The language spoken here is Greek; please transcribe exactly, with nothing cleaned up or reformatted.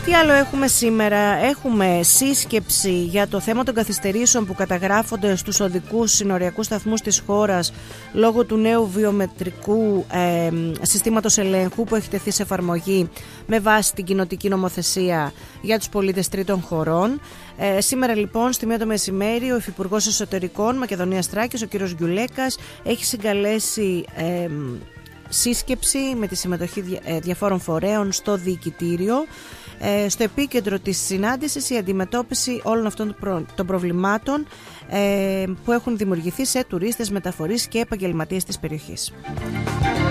Τι άλλο έχουμε σήμερα? Έχουμε σύσκεψη για το θέμα των καθυστερήσεων που καταγράφονται στους οδικούς συνοριακούς σταθμούς της χώρας λόγω του νέου βιομετρικού ε, συστήματος ελέγχου που έχει τεθεί σε εφαρμογή με βάση την κοινοτική νομοθεσία για τους πολίτες τρίτων χωρών. Ε, σήμερα λοιπόν στη μία το μεσημέρι ο Υφυπουργός Εσωτερικών Μακεδονίας Θράκης, ο κ. Γκιουλέκας, έχει συγκαλέσει ε, σύσκεψη με τη συμμετοχή διαφόρων φορέων στο διοικητήριο. Ε, στο επίκεντρο της συνάντησης η αντιμετώπιση όλων αυτών των προβλημάτων ε, που έχουν δημιουργηθεί σε τουρίστες, μεταφορείς και επαγγελματίες της περιοχής.